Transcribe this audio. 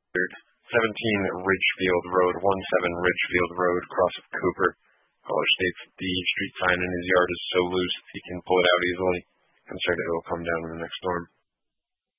17 Ridgefield Road, 17 Ridgefield Road, cross of Cooper. Caller states the street sign in his yard is so loose he can pull it out easily. Concerned it will come down in the next storm.